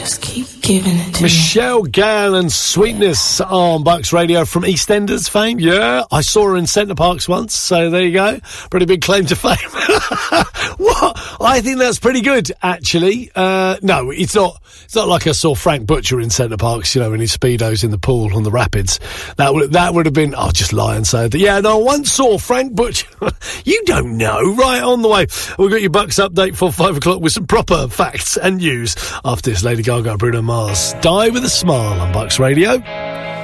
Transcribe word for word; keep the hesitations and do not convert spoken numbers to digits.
Just keep giving it to Michelle Gale and Sweetness on Bucks Radio from EastEnders fame. Yeah, I saw her in Centre Parks once, so there you go. Pretty big claim to fame. What? I think that's pretty good, actually. Uh, no, it's not. It's not like I saw Frank Butcher in Centre Parks, you know, in his Speedos in the pool on the Rapids. That would that would have been. I'll just lie and say that. Yeah, no, I once saw Frank Butcher. You don't know. Right on the way. We've got your Bucks update for five o'clock with some proper facts and news after this. Lady Gaga, Bruno Mars, Die With a Smile on Bucks Radio.